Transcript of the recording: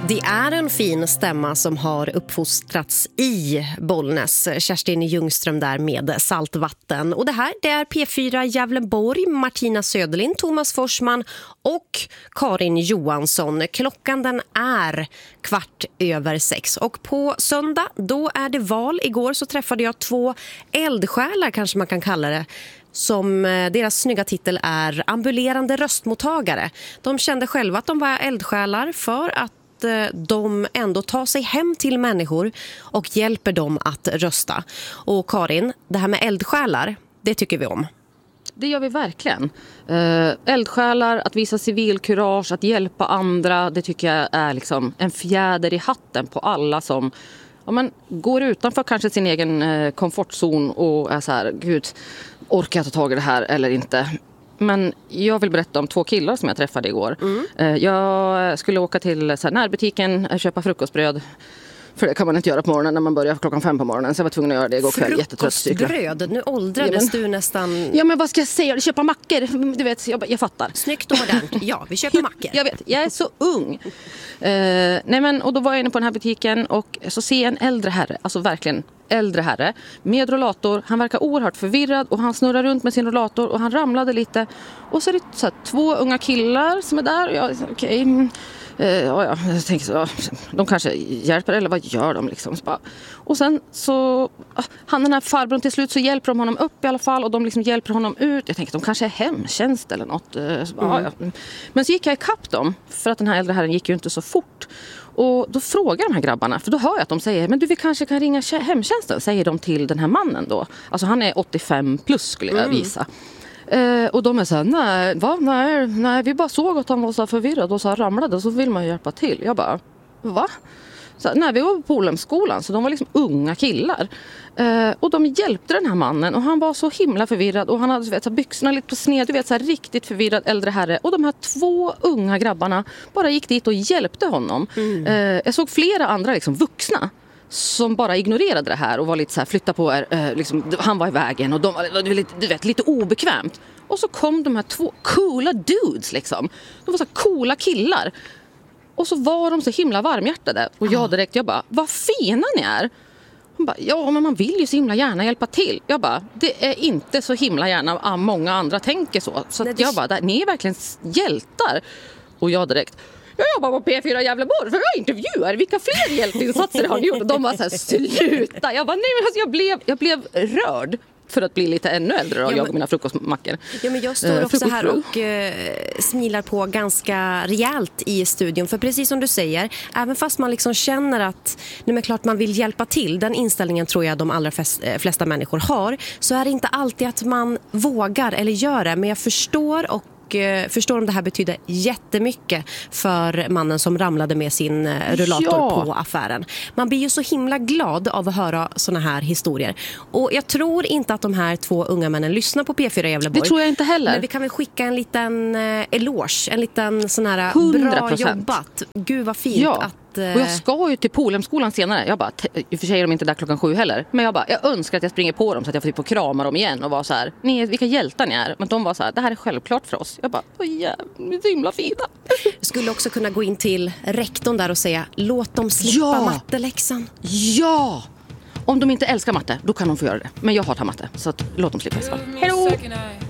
Det är en fin stämma som har uppfostrats i Bollnäs. Kerstin Ljungström där med Saltvatten. Och det här det är P4 Gävleborg, Martina Söderlind, Thomas Forsman och Karin Johansson. Klockan den är 6:15. Och på söndag då är det val. Igår så träffade jag 2 eldsjälar kanske man kan kalla det. Som deras snygga titel är ambulerande röstmottagare. De kände själva att de var eldsjälar för att de ändå tar sig hem till människor och hjälper dem att rösta. Och Karin, det här med eldsjälar, det tycker vi om. Det gör vi verkligen. Eldsjälar, att visa civilkurage, att hjälpa andra, det tycker jag är liksom en fjäder i hatten på alla som går utanför kanske sin egen komfortzon och är så här, gud, orkar jag ta tag i det här eller inte? Men jag vill berätta om 2 killar som jag träffade igår. Jag skulle åka till så här, närbutiken och köpa frukostbröd. För det kan man inte göra på morgonen när man börjar 5:00 på morgonen. Så jag var tvungen att göra det igår kväll. Frukostbröd? Nu åldrades du nästan... Ja, men vad ska jag säga? Köpa mackor. Du vet, jag fattar. Snyggt och modernt. Ja, vi köper mackor. Jag vet, jag är så ung. Och då var jag inne på den här butiken och så ser jag en äldre herre. Alltså verkligen äldre herre. Med rollator. Han verkar oerhört förvirrad och han snurrar runt med sin rollator och han ramlade lite. Och så är det så här, 2 unga killar som är där. Och jag, okej... jag tänker så, de kanske hjälper eller vad gör de liksom? Och sen så den här farbrorn till slut så hjälper de honom upp i alla fall och de liksom hjälper honom ut. Jag tänker de kanske är hemtjänst eller något. Men så gick jag ikapp dem för att den här äldre herren gick ju inte så fort. Och då frågar de här grabbarna, för då hör jag att de säger, men du, vi kanske kan ringa hemtjänsten, säger de till den här mannen då. Alltså han är 85 plus skulle jag visa. Och de är så här, nej, vi bara såg att han var så förvirrad och så ramlade och så vill man hjälpa till. Jag bara, va? Så, nej, vi var på Polhemskolan så de var liksom unga killar. Och de hjälpte den här mannen och han var så himla förvirrad och han hade så byxorna lite på sned, så här, riktigt förvirrad äldre herre. Och de här 2 unga grabbarna bara gick dit och hjälpte honom. Jag såg flera andra liksom vuxna som bara ignorerade det här och var lite så här, flytta på er, liksom, han var i vägen och de var lite obekvämt. Och så kom de här 2 coola dudes liksom. De var så coola killar. Och så var de så himla varmhjärtade. Och jag bara, vad fina ni är. Hon bara, ja men man vill ju så himla gärna hjälpa till. Jag bara, det är inte så himla gärna många andra tänker så. Så att jag bara, ni är verkligen hjältar. Och jag direkt, jag jobbar på P4 Gävleborg för jag intervjuar. Vilka fler hjälpinsatser har ni gjort? Och de var så här, sluta. Jag bara, nej men alltså jag blev rörd. För att bli lite ännu äldre och jag och mina frukostmackor. Ja, men jag står också här och smilar på ganska rejält i studion. För precis som du säger, även fast man liksom känner att nej, men klart man vill hjälpa till, den inställningen tror jag de allra flesta människor har, så är det inte alltid att man vågar eller gör det. Men jag förstår om det här betyder jättemycket för mannen som ramlade med sin rullator på affären. Man blir ju så himla glad av att höra såna här historier. Och jag tror inte att de här 2 unga männen lyssnar på P4 Gävleborg. Det tror jag inte heller. Men vi kan väl skicka en liten eloge, en liten sån här 100%. Bra jobbat. Gud vad fint att... Och jag ska ju till Polhemskolan senare. Jag bara, i och för sig är de inte där 7:00 heller. Men jag önskar att jag springer på dem så att jag får typ på krama dem igen och vara så här, vilka hjältar ni är. Men de var så här, det här är självklart för oss. Jag bara, ni är så himla fina. Jag skulle också kunna gå in till rektorn där och säga, låt dem slippa matteläxan. Ja! Om de inte älskar matte, då kan de få göra det. Men jag hatar matte, så att, låt dem slippa i alla fall. Hej då!